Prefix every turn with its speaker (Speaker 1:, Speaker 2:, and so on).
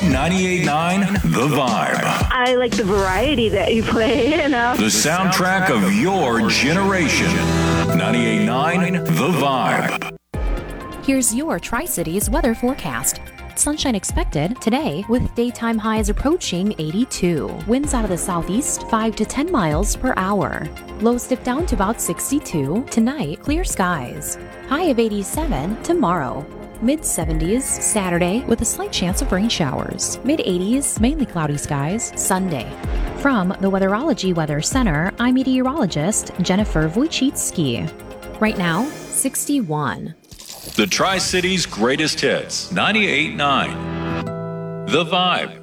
Speaker 1: 98.9 The Vibe.
Speaker 2: I like the variety that you play,
Speaker 1: The soundtrack of your generation. 98.9 The Vibe.
Speaker 3: Here's your Tri-Cities weather forecast. Sunshine expected today with daytime highs approaching 82. Winds out of the southeast 5 to 10 miles per hour. Lows dip down to about 62. Tonight, clear skies. High of 87 tomorrow. Mid-70s Saturday with a slight chance of rain showers. Mid-80s, mainly cloudy skies Sunday. From the Weatherology Weather Center, I'm meteorologist Jennifer Wojcicki. Right now, 61.
Speaker 1: The Tri-Cities greatest hits. 98.9 The Vibe.